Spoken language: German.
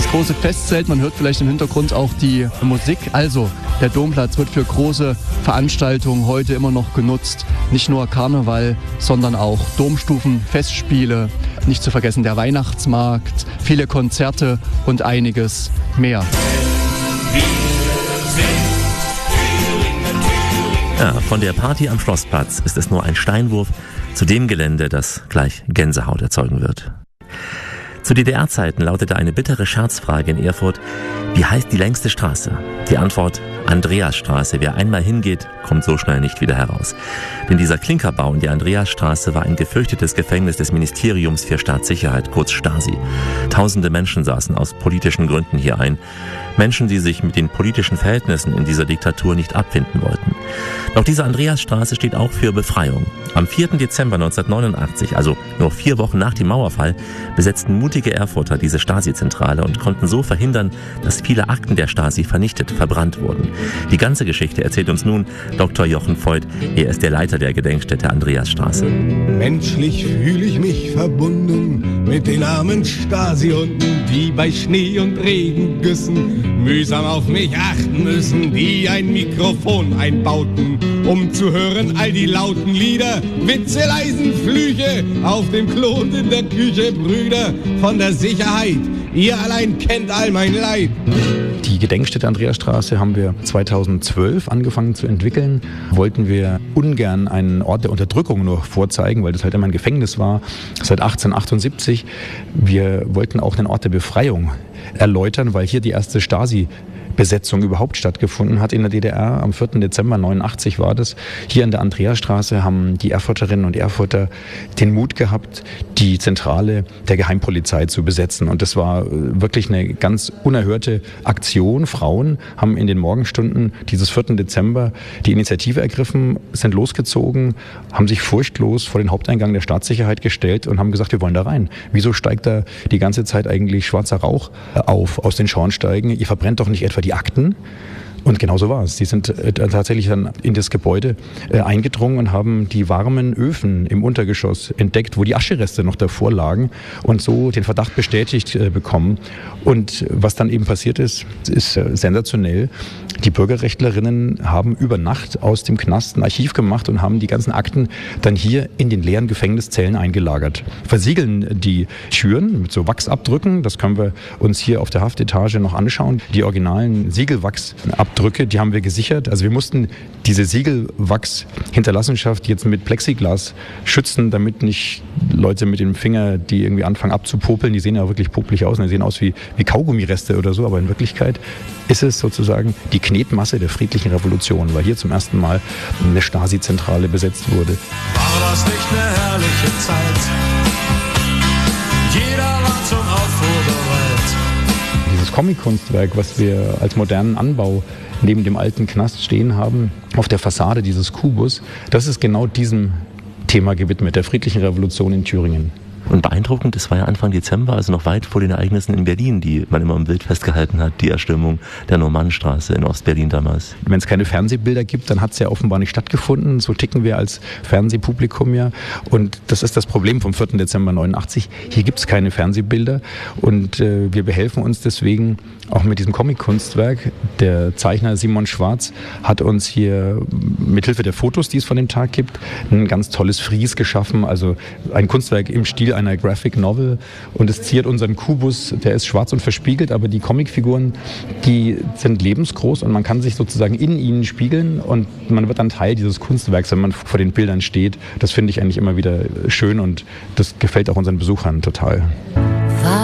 große Festzelt. Man hört vielleicht im Hintergrund auch die Musik. Also, der Domplatz wird für große Veranstaltungen heute immer noch genutzt. Nicht nur Karneval, sondern auch Domstufen, Festspiele. Nicht zu vergessen der Weihnachtsmarkt, viele Konzerte und einiges mehr. Ja, von der Party am Schlossplatz ist es nur ein Steinwurf zu dem Gelände, das gleich Gänsehaut erzeugen wird. Zu DDR-Zeiten lautete eine bittere Scherzfrage in Erfurt: Wie heißt die längste Straße? Die Antwort: Andreasstraße. Wer einmal hingeht, kommt so schnell nicht wieder heraus. Denn dieser Klinkerbau in der Andreasstraße war ein gefürchtetes Gefängnis des Ministeriums für Staatssicherheit, kurz Stasi. Tausende Menschen saßen aus politischen Gründen hier ein. Menschen, die sich mit den politischen Verhältnissen in dieser Diktatur nicht abfinden wollten. Doch diese Andreasstraße steht auch für Befreiung. Am 4. Dezember 1989, also nur 4 Wochen nach dem Mauerfall, besetzten mutige Erfurter diese Stasi-Zentrale und konnten so verhindern, dass viele Akten der Stasi vernichtet, verbrannt wurden. Die ganze Geschichte erzählt uns nun Dr. Jochen Voigt. Er ist der Leiter der Gedenkstätte Andreasstraße. Menschlich fühle ich mich verbunden mit den armen Stasi-Hunden, die bei Schnee und Regengüssen mühsam auf mich achten müssen, die ein Mikrofon einbauten, um zu hören all die lauten Lieder, Witze, leisen Flüche auf dem Klon in der Küche. Brüder von der Sicherheit, ihr allein kennt all mein Leid. Die Gedenkstätte Andreasstraße haben wir 2012 angefangen zu entwickeln. Wollten wir ungern einen Ort der Unterdrückung nur vorzeigen, weil das halt immer ein Gefängnis war, seit 1878. Wir wollten auch einen Ort der Befreiung erläutern, weil hier die erste Stasi-Besetzung überhaupt stattgefunden hat in der DDR. Am 4. Dezember 1989 war das. Hier in der Andreasstraße haben die Erfurterinnen und Erfurter den Mut gehabt, die Zentrale der Geheimpolizei zu besetzen. Und das war wirklich eine ganz unerhörte Aktion. Frauen haben in den Morgenstunden dieses 4. Dezember die Initiative ergriffen, sind losgezogen, haben sich furchtlos vor den Haupteingang der Staatssicherheit gestellt und haben gesagt, wir wollen da rein. Wieso steigt da die ganze Zeit eigentlich schwarzer Rauch auf aus den Schornsteigen? Ihr verbrennt doch nicht etwa die Akten? Und genau so war es. Sie sind tatsächlich dann in das Gebäude eingedrungen und haben die warmen Öfen im Untergeschoss entdeckt, wo die Aschereste noch davor lagen und so den Verdacht bestätigt bekommen. Und was dann eben passiert ist sensationell. Die Bürgerrechtlerinnen haben über Nacht aus dem Knast ein Archiv gemacht und haben die ganzen Akten dann hier in den leeren Gefängniszellen eingelagert. Versiegeln die Türen mit so Wachsabdrücken. Das können wir uns hier auf der Haftetage noch anschauen. Die originalen Siegelwachsabdrücke, die haben wir gesichert. Also wir mussten diese Siegelwachshinterlassenschaft jetzt mit Plexiglas schützen, damit nicht Leute mit dem Finger, die irgendwie anfangen abzupopeln, die sehen ja wirklich popelig aus, die sehen aus wie Kaugummireste oder so, aber in Wirklichkeit ist es sozusagen die Knetmasse der friedlichen Revolution, weil hier zum ersten Mal eine Stasi-Zentrale besetzt wurde. War das nicht eine herrliche Zeit? Jeder war zum Aufruhr bereit. Dieses Comic-Kunstwerk, was wir als modernen Anbau neben dem alten Knast stehen haben, auf der Fassade dieses Kubus, das ist genau diesem Thema gewidmet, der friedlichen Revolution in Thüringen. Und beeindruckend, es war ja Anfang Dezember, also noch weit vor den Ereignissen in Berlin, die man immer im Bild festgehalten hat, die Erstürmung der Normannenstraße in Ostberlin damals. Wenn es keine Fernsehbilder gibt, dann hat es ja offenbar nicht stattgefunden. So ticken wir als Fernsehpublikum ja. Und das ist das Problem vom 4. Dezember 89. Hier gibt es keine Fernsehbilder und wir behelfen uns deswegen auch mit diesem Comic-Kunstwerk. Der Zeichner Simon Schwarz hat uns hier mithilfe der Fotos, die es von dem Tag gibt, ein ganz tolles Fries geschaffen, also ein Kunstwerk im Stil einer Graphic Novel, und es ziert unseren Kubus, der ist schwarz und verspiegelt, aber die Comicfiguren, die sind lebensgroß und man kann sich sozusagen in ihnen spiegeln und man wird dann Teil dieses Kunstwerks, wenn man vor den Bildern steht. Das finde ich eigentlich immer wieder schön und das gefällt auch unseren Besuchern total.